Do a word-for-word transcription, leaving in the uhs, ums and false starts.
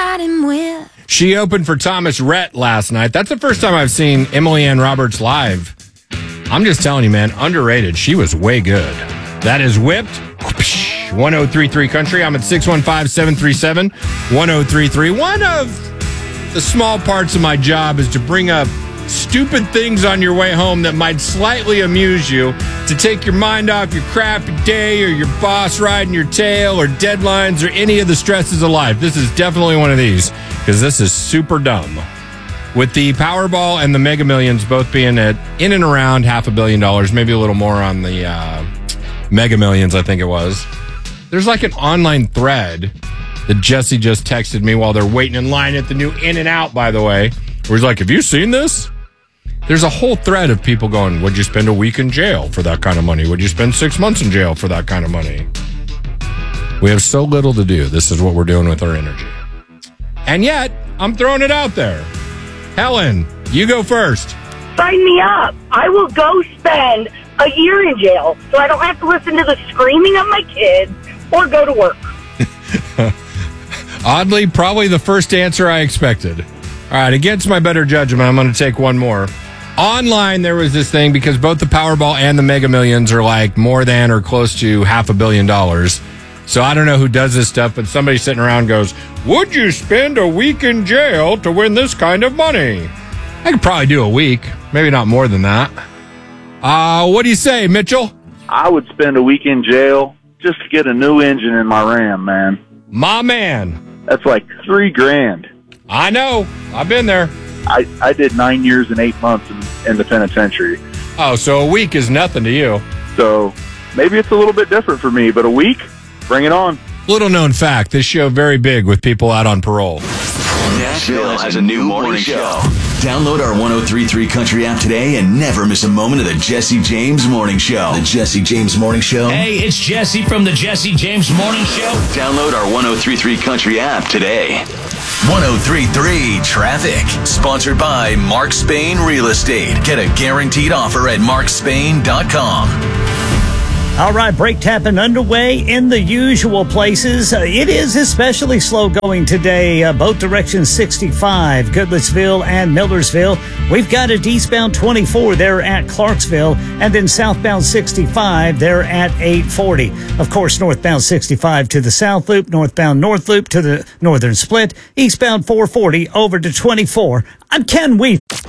got him with. She opened for Thomas Rhett last night. That's the first time I've seen Emily Ann Roberts live. I'm just telling you, man, underrated. She was way good. That is Whipped. one oh three three Country. I'm at six one five, seven three seven, one oh three three. One of the small parts of my job is to bring up stupid things on your way home that might slightly amuse you, to take your mind off your crappy day or your boss riding your tail or deadlines or any of the stresses of life. This is definitely one of these, because this is super dumb. With the Powerball and the Mega Millions both being at in and around half a billion dollars, maybe a little more on the uh, Mega Millions, I think it was. There's like an online thread that Jesse just texted me while they're waiting in line at the new In-N-Out, by the way, where he's like, have you seen this? There's a whole thread of people going, would you spend a week in jail for that kind of money? Would you spend six months in jail for that kind of money? We have so little to do. This is what we're doing with our energy. And yet, I'm throwing it out there. Helen, you go first. Sign me up. I will go spend a year in jail so I don't have to listen to the screaming of my kids or go to work. Oddly, probably the first answer I expected. All right, against my better judgment, I'm going to take one more. Online, there was this thing, because both the Powerball and the Mega Millions are like more than or close to half a billion dollars. So I don't know who does this stuff, but somebody sitting around goes, would you spend a week in jail to win this kind of money? I could probably do a week, maybe not more than that. Uh, what do you say, Mitchell? I would spend a week in jail just to get a new engine in my Ram, man. My man. That's like three grand. I know. I've been there. I, I did nine years and eight months in, in the penitentiary. Oh, so a week is nothing to you. So maybe it's a little bit different for me, but a week, bring it on. Little known fact, this show very big with people out on parole. Nashville has a new morning show. Download our one oh three point three Country app today and never miss a moment of the Jesse James Morning Show. The Jesse James Morning Show. Hey, it's Jesse from the Jesse James Morning Show. Download our one oh three point three Country app today. one oh three point three Traffic. Sponsored by Mark Spain Real Estate. Get a guaranteed offer at mark spain dot com. All right, brake tapping underway in the usual places. Uh, it is especially slow going today, uh, both directions sixty-five, Goodlettsville and Millersville. We've got it eastbound twenty-four there at Clarksville, and then southbound sixty-five there at eight forty. Of course, northbound sixty-five to the South Loop, northbound North Loop to the Northern Split, eastbound four forty over to twenty-four. I'm Ken Wheat.